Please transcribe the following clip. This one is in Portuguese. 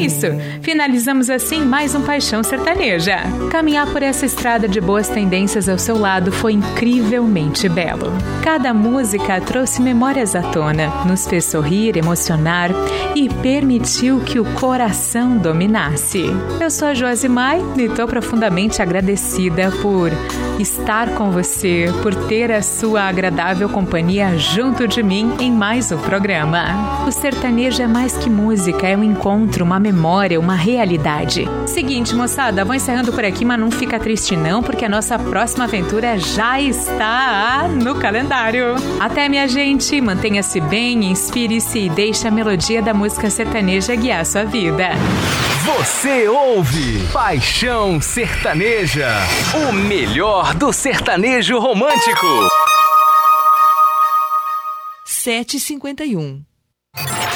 isso, finalizamos assim mais um Paixão Sertaneja. Caminhar por essa estrada de boas tendências ao seu lado foi incrivelmente belo. Cada música trouxe memórias à tona, nos fez sorrir, emocionar e permitiu que o coração dominasse. Eu sou a Josimar e estou profundamente agradecida por estar com você, por ter a sua agradável companhia junto de mim em mais um programa. O sertanejo é mais que música, é um encontro, uma memória, uma realidade. Seguinte, moçada, vou encerrando por aqui, mas não fica triste não, porque a nossa próxima aventura já está no calendário. Até, minha gente, mantenha-se bem, inspire-se e deixe a melodia da música sertaneja guiar sua vida. Você ouve Paixão Sertaneja, o melhor do sertanejo romântico. 7h51.